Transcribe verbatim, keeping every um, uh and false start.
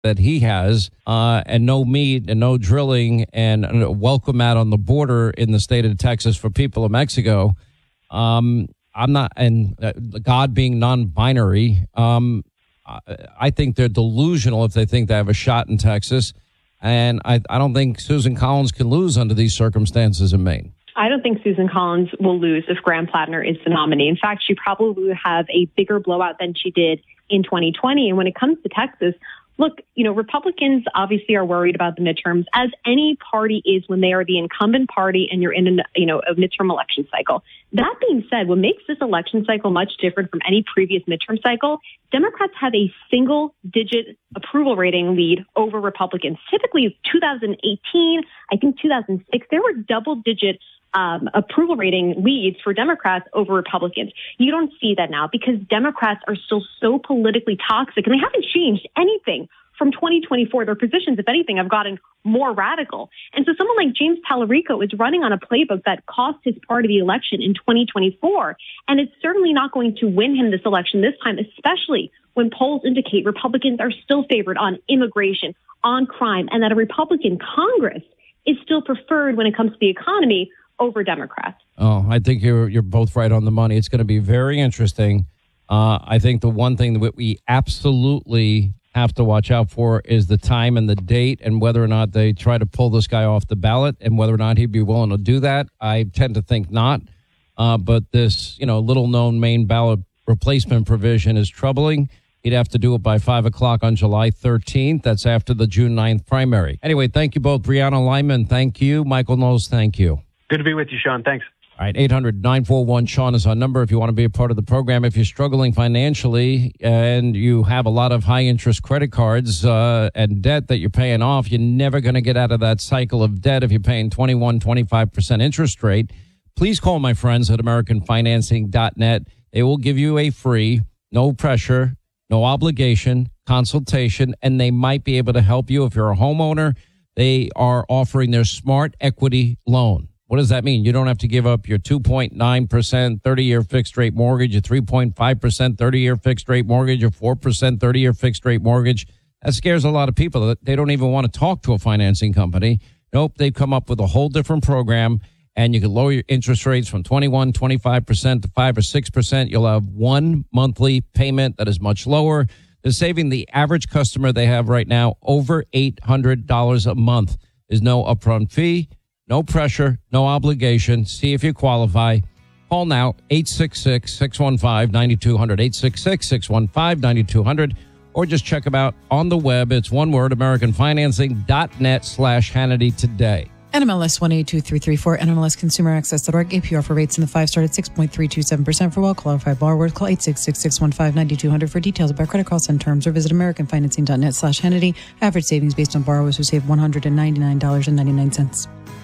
that he has, uh, and no meat and no drilling and a welcome mat on the border in the state of Texas for people of Mexico. Um, I'm not, and uh, God being non-binary, um, I, I think they're delusional if they think they have a shot in Texas. And I, I don't think Susan Collins can lose under these circumstances in Maine. I don't think Susan Collins will lose if Graham Plattner is the nominee. In fact, she probably will have a bigger blowout than she did in twenty twenty. And when it comes to Texas, look, you know, Republicans obviously are worried about the midterms, as any party is when they are the incumbent party and you're in a, you know, a midterm election cycle. That being said, what makes this election cycle much different from any previous midterm cycle, Democrats have a single-digit approval rating lead over Republicans. Typically, two thousand eighteen, I think two thousand six, there were double-digit Um, approval rating leads for Democrats over Republicans. You don't see that now because Democrats are still so politically toxic and they haven't changed anything from twenty twenty-four. Their positions, if anything, have gotten more radical. And so someone like James Tallarico is running on a playbook that cost his party the election in twenty twenty-four. And it's certainly not going to win him this election this time, especially when polls indicate Republicans are still favored on immigration, on crime, and that a Republican Congress is still preferred when it comes to the economy over Democrats. Oh, I think you're you're both right on the money. It's going to be very interesting. Uh, I think the one thing that we absolutely have to watch out for is the time and the date and whether or not they try to pull this guy off the ballot and whether or not he'd be willing to do that. I tend to think not. Uh, but this, you know, little known Maine ballot replacement provision is troubling. He'd have to do it by five o'clock on July thirteenth. That's after the June ninth primary. Anyway, thank you both. Brianna Lyman, thank you. Michael Knowles, thank you. Good to be with you, Sean. Thanks. All right, eight hundred, nine four one, Sean is our number if you want to be a part of the program. If you're struggling financially and you have a lot of high-interest credit cards uh, and debt that you're paying off, you're never going to get out of that cycle of debt if you're paying twenty-one, twenty-five percent interest rate. Please call my friends at American Financing dot net. They will give you a free, no pressure, no obligation consultation, and they might be able to help you. If you're a homeowner, they are offering their Smart Equity Loan. What does that mean? You don't have to give up your two point nine percent thirty-year fixed-rate mortgage, your three point five percent thirty-year fixed-rate mortgage, your four percent thirty-year fixed-rate mortgage. That scares a lot of people. They don't even want to talk to a financing company. Nope, they've come up with a whole different program, and you can lower your interest rates from twenty-one, twenty-five percent to five or six percent. You'll have one monthly payment that is much lower. They're saving the average customer they have right now over eight hundred dollars a month. There's no upfront fee. No pressure, no obligation. See if you qualify. Call now, eight six six, six one five, nine two zero zero, eight six six, six one five, nine two zero zero, or just check them out on the web. It's one word, American Financing dot net slash Hannity today. N M L S one eight two three three four, N M L S Consumer Access dot org. A P R for rates in the five star at six point three two seven percent for well-qualified borrowers. Call eight six six, six one five, nine two zero zero for details about credit costs and terms, or visit American Financing dot net slash Hannity. Average savings based on borrowers who save one hundred ninety-nine dollars and ninety-nine cents.